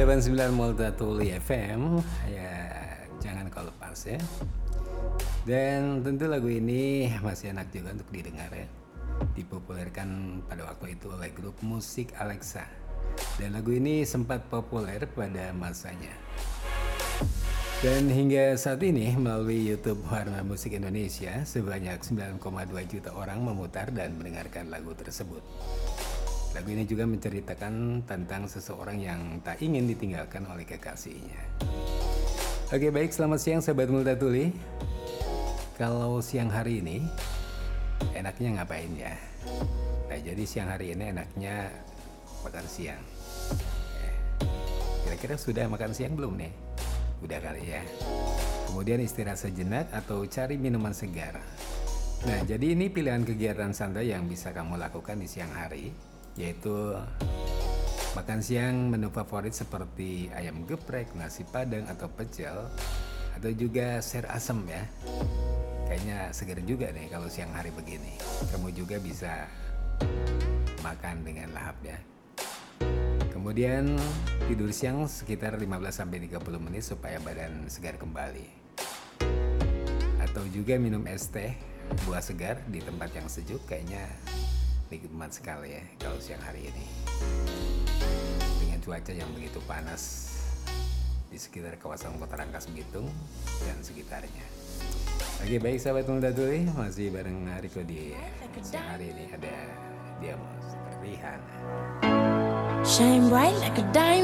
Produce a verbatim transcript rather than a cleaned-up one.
delapan puluh sembilan Multatuli F M. Ya, jangan kau lepas ya. Dan tentu lagu ini masih enak juga untuk didengar ya. Dipopulerkan pada waktu itu oleh grup musik Alexa. Dan lagu ini sempat populer pada masanya. Dan hingga saat ini melalui YouTube Warna Musik Indonesia sebanyak sembilan koma dua juta orang memutar dan mendengarkan lagu tersebut. Lagu ini juga menceritakan tentang seseorang yang tak ingin ditinggalkan oleh kekasihnya. Oke, baik, selamat siang sahabat Multatuli. Kalau siang hari ini enaknya ngapain ya? Nah, jadi siang hari ini enaknya makan siang. Kira-kira sudah makan siang belum nih? Udah kali ya. Kemudian istirahat sejenak atau cari minuman segar. Nah, jadi ini pilihan kegiatan santai yang bisa kamu lakukan di siang hari, yaitu makan siang menu favorit seperti ayam geprek, nasi padang atau pecel, atau juga ser asem ya. Kayaknya segar juga nih kalau siang hari begini. Kamu juga bisa makan dengan lahap ya. Kemudian tidur siang sekitar lima belas sampai tiga puluh menit supaya badan segar kembali. Atau juga minum es teh buah segar di tempat yang sejuk, kayaknya nikmat sekali ya kalau siang hari ini. Dengan cuaca yang begitu panas di sekitar kawasan Kota Rangkas Bitung dan sekitarnya. Oke, baik sahabat Multatuli, masih bareng Riko di siang hari ini. Ada Diamos Rihanna. Shine bright like a diamond.